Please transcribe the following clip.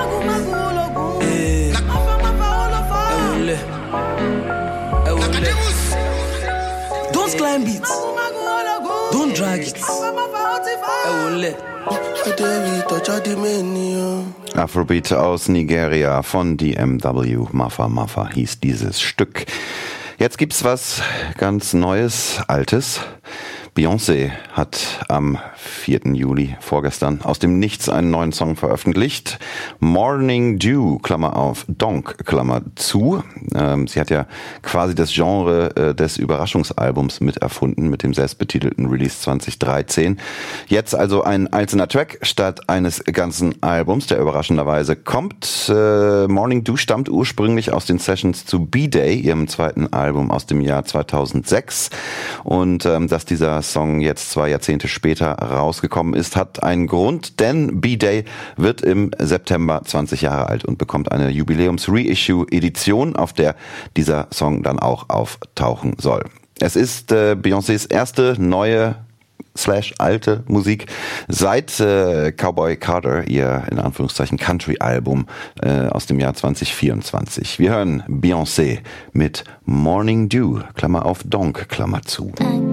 Don't climb it, don't drag it. Afrobeat aus Nigeria von DMW. Maffa Maffa hieß dieses Stück. Jetzt gibt's was ganz Neues, Altes. Beyoncé hat am 4. Juli, vorgestern, aus dem Nichts einen neuen Song veröffentlicht. Morning Dew, Klammer auf, Donk, Klammer zu. Sie hat ja quasi das Genre des Überraschungsalbums miterfunden mit dem selbstbetitelten Release 2013. Jetzt also ein einzelner Track statt eines ganzen Albums, der überraschenderweise kommt. Morning Dew stammt ursprünglich aus den Sessions zu B-Day, ihrem zweiten Album aus dem Jahr 2006. Und dass dieser Song jetzt 2 Jahrzehnte später rausgekommen ist, hat einen Grund, denn B-Day wird im September 20 Jahre alt und bekommt eine Jubiläums-Reissue-Edition, auf der dieser Song dann auch auftauchen soll. Es ist Beyoncés erste neue /alte Musik seit Cowboy Carter, ihr in Anführungszeichen Country-Album aus dem Jahr 2024. Wir hören Beyoncé mit Morning Dew, Klammer auf Donk, Klammer zu.